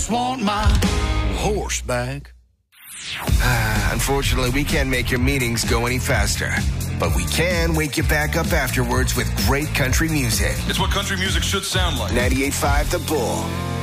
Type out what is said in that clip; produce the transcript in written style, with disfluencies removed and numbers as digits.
just want my horse back. Unfortunately, we can't make your meetings go any faster. But we can wake you back up afterwards with great country music. It's what country music should sound like. 98.5 The Bull.